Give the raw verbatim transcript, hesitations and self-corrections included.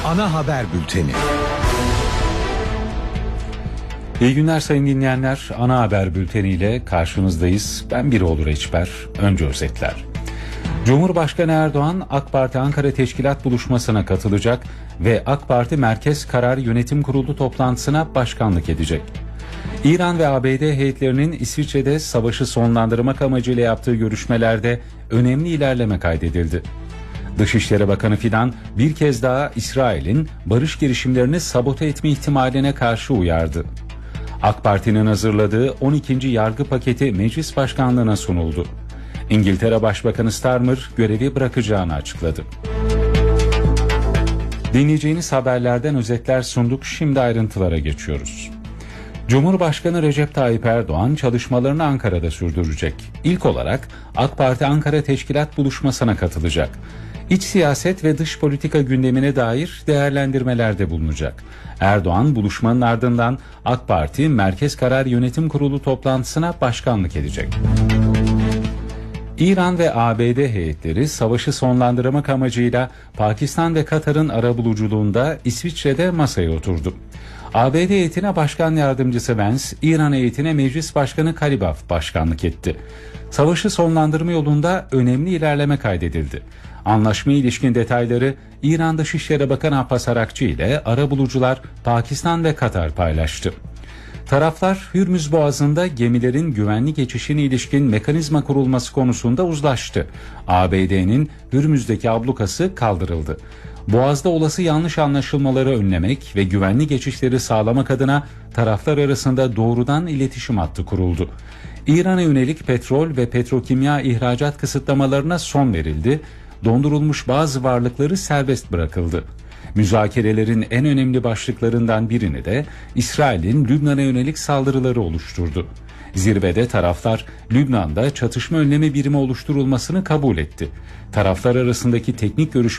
Ana haber bülteni. İyi günler sayın dinleyenler. Ana haber bülteniyle karşınızdayız. Ben Birol Reçber. Önce özetler. Cumhurbaşkanı Erdoğan AK Parti Ankara Teşkilat Buluşması'na katılacak ve AK Parti Merkez Karar Yönetim Kurulu toplantısına başkanlık edecek. İran ve A B D heyetlerinin İsviçre'de savaşı sonlandırmak amacıyla yaptığı görüşmelerde önemli ilerleme kaydedildi. Dışişleri Bakanı Fidan bir kez daha İsrail'in barış girişimlerini sabote etme ihtimaline karşı uyardı. AK Parti'nin hazırladığı on ikinci yargı paketi meclis başkanlığına sunuldu. İngiltere Başbakanı Starmer görevi bırakacağını açıkladı. Dinleyeceğiniz haberlerden özetler sunduk. Şimdi ayrıntılara geçiyoruz. Cumhurbaşkanı Recep Tayyip Erdoğan çalışmalarını Ankara'da sürdürecek. İlk olarak AK Parti Ankara Teşkilat Buluşması'na katılacak. İç siyaset ve dış politika gündemine dair değerlendirmelerde bulunacak. Erdoğan buluşmanın ardından AK Parti Merkez Karar Yönetim Kurulu toplantısına başkanlık edecek. İran ve A B D heyetleri savaşı sonlandırmak amacıyla Pakistan ve Katar'ın arabuluculuğunda İsviçre'de masaya oturdu. A B D heyetine Başkan Yardımcısı Vance, İran heyetine Meclis Başkanı Karibaf başkanlık etti. Savaşı sonlandırma yolunda önemli ilerleme kaydedildi. Anlaşmaya ilişkin detayları İran Dışişleri Bakanı Abbas Arakçı ile arabulucular Pakistan ve Katar paylaştı. Taraflar Hürmüz Boğazı'nda gemilerin güvenli geçişine ilişkin mekanizma kurulması konusunda uzlaştı. A B D'nin Hürmüz'deki ablukası kaldırıldı. Boğaz'da olası yanlış anlaşılmaları önlemek ve güvenli geçişleri sağlamak adına taraflar arasında doğrudan iletişim hattı kuruldu. İran'a yönelik petrol ve petrokimya ihracat kısıtlamalarına son verildi. Dondurulmuş bazı varlıkları serbest bırakıldı. Müzakerelerin en önemli başlıklarından birini de İsrail'in Lübnan'a yönelik saldırıları oluşturdu. Zirvede taraflar Lübnan'da çatışma önleme birimi oluşturulmasını kabul etti. Taraflar arasındaki teknik görüşmeler